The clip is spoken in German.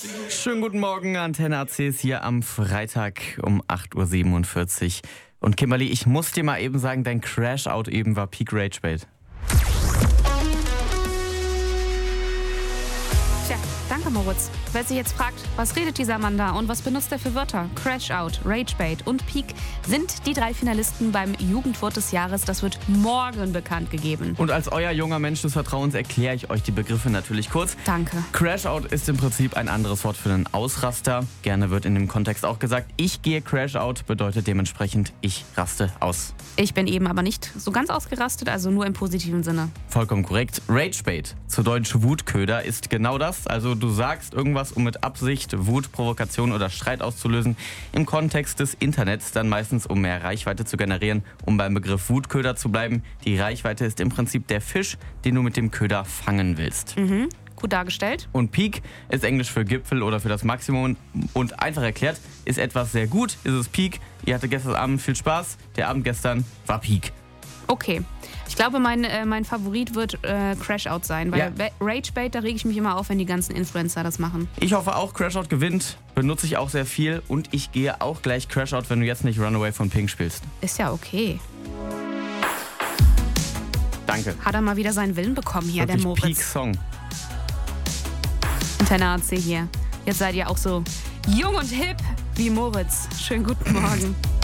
Schönen guten Morgen, Antenne AC ist hier am Freitag um 8.47 Uhr. Und Kimberly, ich muss dir mal eben sagen, dein Crash-Out eben war Peak Rage Bait. Tja, danke Moritz. Wer sich jetzt fragt, was redet dieser Mann da und was benutzt er für Wörter? Crash-Out, Ragebait und Peak sind die 3 Finalisten beim Jugendwort des Jahres. Das wird morgen bekannt gegeben. Und als euer junger Mensch des Vertrauens erkläre ich euch die Begriffe natürlich kurz. Danke. Crash-Out ist im Prinzip ein anderes Wort für einen Ausraster. Gerne wird in dem Kontext auch gesagt, ich gehe Crash-Out, bedeutet dementsprechend, ich raste aus. Ich bin eben aber nicht so ganz ausgerastet, also nur im positiven Sinne. Vollkommen korrekt. Ragebait, zu Deutsch Wutköder, ist genau das. Also du sagst irgendwas, um mit Absicht Wut, Provokation oder Streit auszulösen. Im Kontext des Internets dann meistens, um mehr Reichweite zu generieren, um beim Begriff Wutköder zu bleiben. Die Reichweite ist im Prinzip der Fisch, den du mit dem Köder fangen willst. Gut dargestellt. Und Peak ist Englisch für Gipfel oder für das Maximum. Und einfach erklärt, ist etwas sehr gut, ist es Peak. Ihr hattet gestern Abend viel Spaß. Der Abend gestern war Peak. Okay. Ich glaube, mein Favorit wird Crash-Out sein, weil Ragebait, da rege ich mich immer auf, wenn die ganzen Influencer das machen. Ich hoffe auch, Crash-Out gewinnt. Benutze ich auch sehr viel. Und ich gehe auch gleich Crash-Out, wenn du jetzt nicht Runaway von Pink spielst. Ist ja okay. Danke. Hat er mal wieder seinen Willen bekommen hier, Wirklich der Moritz. Peak-Song. Antenne AC hier. Jetzt seid ihr auch so jung und hip wie Moritz. Schönen guten Morgen.